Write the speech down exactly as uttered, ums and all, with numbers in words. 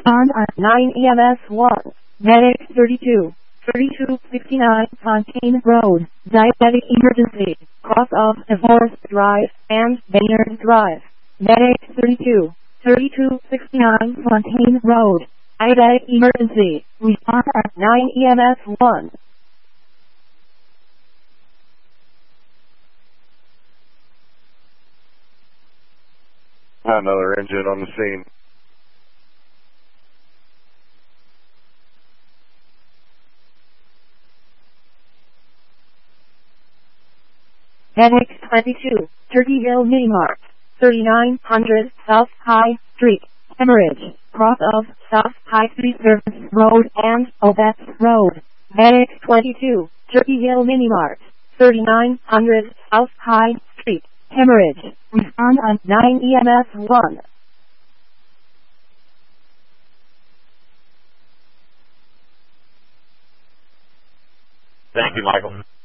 Respond on nine E M S one. Medic thirty-two. thirty-two sixty-nine Fontaine Road. Diabetic emergency. Cross of Forest Drive and Baynard Drive. Medic thirty-two. thirty-two sixty-nine Fontaine Road. Diabetic emergency. Respond on nine E M S one. Another engine on the scene. Medic twenty-two, Turkey Hill Mini Mart, thirty-nine hundred South High Street, Hemorrhage, cross of South High Street Service Road and Obetz Road. Medic twenty-two, Turkey Hill Mini Mart, thirty-nine hundred South High Street, Hemorrhage. Respond on nine E M S one. Thank you, Michael.